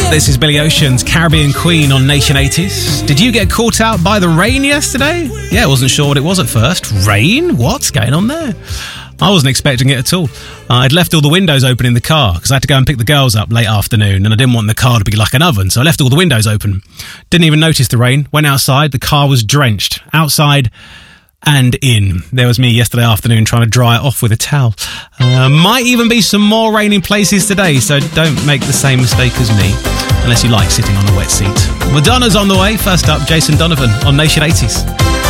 This is Billy Ocean's Caribbean Queen on Nation 80s. Did you get caught out by the rain yesterday? Yeah, I wasn't sure what it was at first. Rain? What's going on there? I wasn't expecting it at all. I'd left all the windows open in the car because I had to go and pick the girls up late afternoon and I didn't want the car to be like an oven, so I left all the windows open. Didn't even notice the rain. Went outside, the car was drenched. Outside and in. There was me yesterday afternoon trying to dry it off with a towel. Might even be some more rain in places today, so don't make the same mistake as me, unless you like sitting on a wet seat. Madonna's on the way. First up, Jason Donovan on Nation 80s.